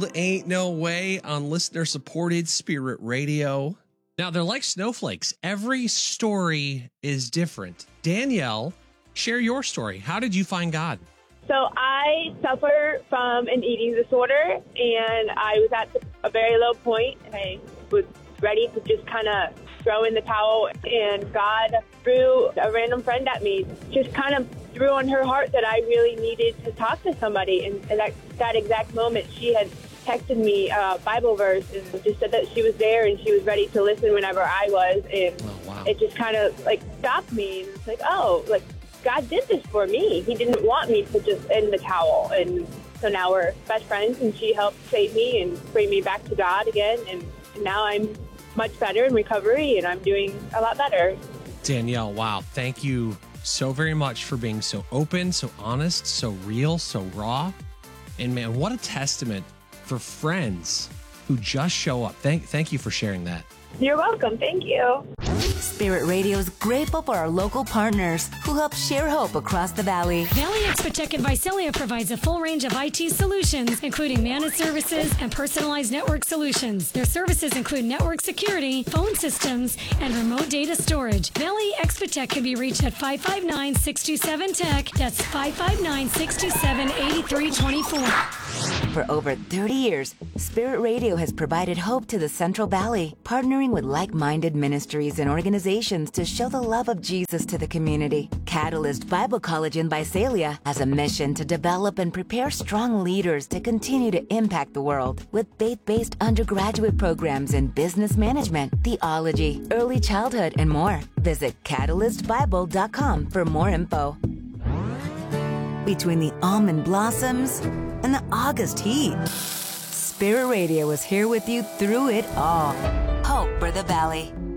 Ain't No Way on listener-supported Spirit Radio. Now, they're like snowflakes. Every story is different. Danielle, share your story. How did you find God? So I suffer from an eating disorder, and I was at a very low point, and I was ready to just kind of throw in the towel, and God threw a random friend at me, just kind of threw on her heart that I really needed to talk to somebody, and at that exact moment, she had texted me a Bible verse and just said that she was there and she was ready to listen whenever I was, and it just kind of like stopped me, and it's like, oh, like God did this for me. He didn't want me to just end the towel, and so now we're best friends, and she helped save me and bring me back to God again, and now I'm much better in recovery, and I'm doing a lot better. Danielle, wow, thank you so very much for being so open, so honest, so real, so raw, and man, what a testament for friends who just show up. Thank you for sharing that. You're welcome. Thank you. Spirit Radio is grateful for our local partners who help share hope across the valley. Valley Expotech and Visalia provides a full range of IT solutions, including managed services and personalized network solutions. Their services include network security, phone systems, and remote data storage. Valley Expotech can be reached at 559-627-TECH. That's 559-627-8324. For over 30 years, Spirit Radio has provided hope to the Central Valley, partnering with like-minded ministries and organizations to show the love of Jesus to the community. Catalyst Bible College in Visalia has a mission to develop and prepare strong leaders to continue to impact the world with faith-based undergraduate programs in business management, theology, early childhood, and more. Visit catalystbible.com for more info. Between the almond blossoms and the August heat, Spirit Radio is here with you through it all. Hope for the Valley.